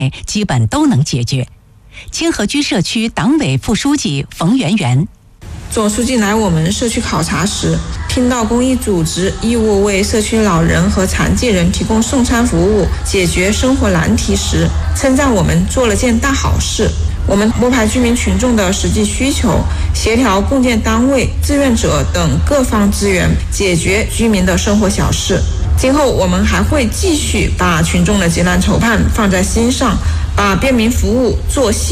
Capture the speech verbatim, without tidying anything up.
基本都能解决。清河居社区党委副书记冯媛媛， 总书记来我们社区考察时，听到公益组织义务为社区老人和残疾人提供送餐服务，解决生活难题时，称赞我们做了件大好事。我们摸排居民群众的实际需求，协调共建单位、志愿者等各方资源，解决居民的生活小事。今后我们还会继续把群众的急难愁盼放在心上，把便民服务做细